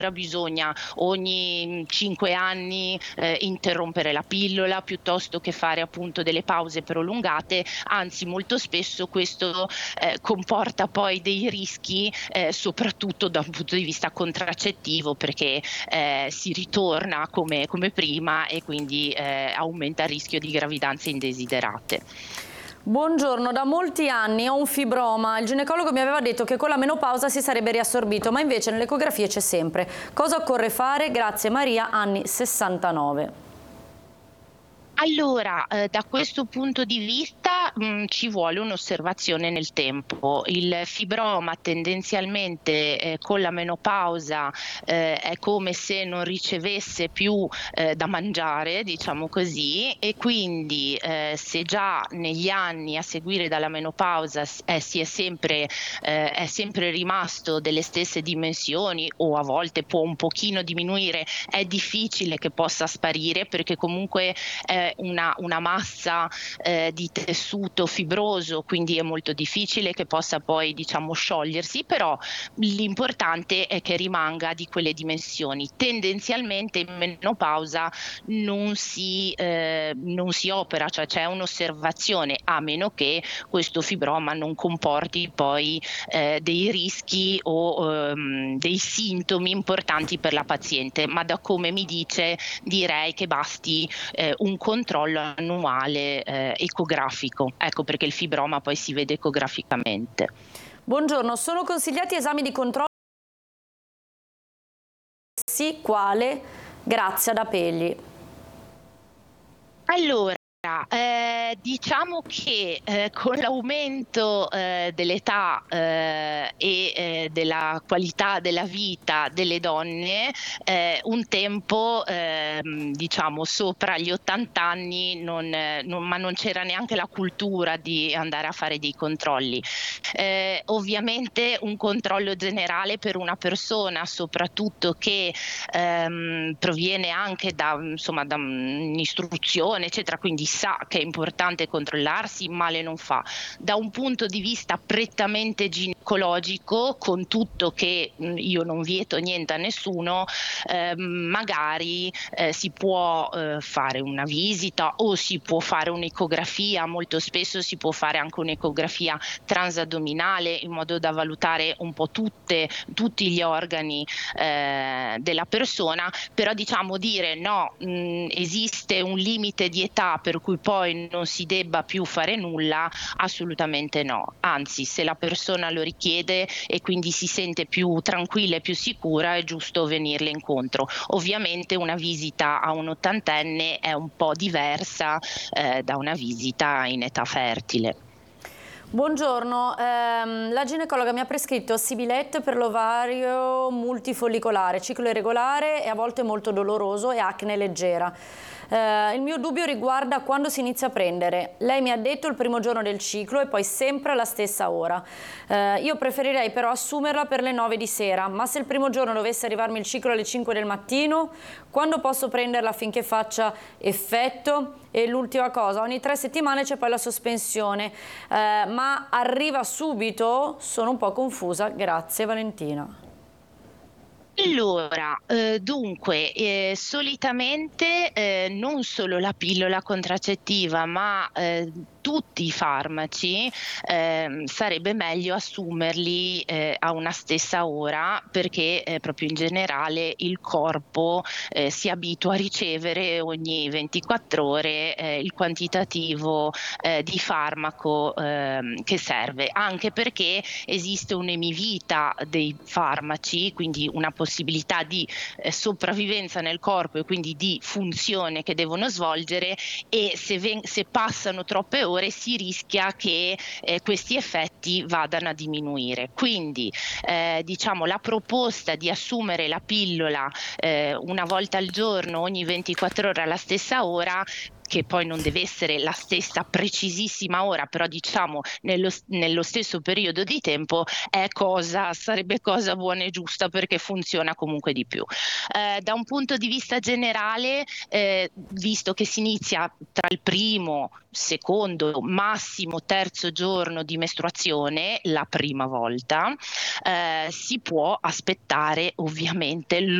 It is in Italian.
bisogna ogni 5 anni interrompere la pillola piuttosto che fare appunto delle pause prolungate, anzi molto spesso questo comporta poi dei rischi, soprattutto da un punto di vista contraccettivo, perché si ritorna come prima e quindi aumenta il rischio di gravidanze indesiderate. Buongiorno, da molti anni ho un fibroma. Il ginecologo mi aveva detto che con la menopausa si sarebbe riassorbito, ma invece nelle ecografie c'è sempre. Cosa occorre fare? Grazie Maria, anni 69. Allora, da questo punto di vista, ci vuole un'osservazione nel tempo. Il fibroma tendenzialmente, con la menopausa, è come se non ricevesse più, da mangiare, diciamo così, e quindi, se già negli anni a seguire dalla menopausa è sempre rimasto delle stesse dimensioni o a volte può un pochino diminuire, è difficile che possa sparire perché comunque è una massa di tessuto fibroso, quindi è molto difficile che possa poi diciamo sciogliersi, però l'importante è che rimanga di quelle dimensioni. Tendenzialmente in menopausa non si opera, cioè c'è un'osservazione, a meno che questo fibroma non comporti poi dei rischi o dei sintomi importanti per la paziente, ma da come mi dice direi che basti un controllo annuale ecografico, ecco perché il fibroma poi si vede ecograficamente. Buongiorno, sono consigliati esami di controllo? Sì, quale? Grazie, ad Apelli. Allora, diciamo che, con l'aumento, dell'età, della qualità della vita delle donne, un tempo, diciamo sopra gli 80 anni non c'era neanche la cultura di andare a fare dei controlli. Ovviamente un controllo generale per una persona, soprattutto che, proviene anche da insomma da un'istruzione eccetera, quindi sa che è importante controllarsi, male non fa. Da un punto di vista prettamente ginecologico, con tutto che io non vieto niente a nessuno, magari si può fare una visita o si può fare un'ecografia, molto spesso si può fare anche un'ecografia transaddominale in modo da valutare un po' tutti gli organi della persona, però diciamo dire no, esiste un limite di età per cui poi non si debba più fare nulla, assolutamente no. Anzi, se la persona lo richiede e quindi si sente più tranquilla e più sicura, è giusto venirle incontro. Ovviamente una visita a un ottantenne è un po' diversa da una visita in età fertile. Buongiorno, la ginecologa mi ha prescritto Sibilet per l'ovario multifollicolare, ciclo irregolare e a volte molto doloroso e acne leggera. Il mio dubbio riguarda quando si inizia a prendere. Lei mi ha detto il primo giorno del ciclo e poi sempre alla stessa ora. Io preferirei però assumerla per le 9 di sera, ma se il primo giorno dovesse arrivarmi il ciclo alle 5 del mattino, quando posso prenderla affinché faccia effetto? E l'ultima cosa, ogni 3 settimane c'è poi la sospensione, ma arriva subito? Sono un po' confusa, grazie Valentina. Allora, dunque, solitamente, non solo la pillola contraccettiva, ma, tutti i farmaci, sarebbe meglio assumerli, a una stessa ora perché, proprio in generale il corpo, si abitua a ricevere ogni 24 ore, il quantitativo, di farmaco, che serve. Anche perché esiste un'emivita dei farmaci, quindi una possibilità di sopravvivenza nel corpo e quindi di funzione che devono svolgere, e se passano troppe ore si rischia che questi effetti vadano a diminuire. Quindi diciamo la proposta di assumere la pillola una volta al giorno ogni 24 ore alla stessa ora che poi non deve essere la stessa precisissima ora, però diciamo nello stesso periodo di tempo, sarebbe cosa buona e giusta, perché funziona comunque di più. Da un punto di vista generale, visto che si inizia tra il primo, secondo, massimo terzo giorno di mestruazione, la prima volta, si può aspettare ovviamente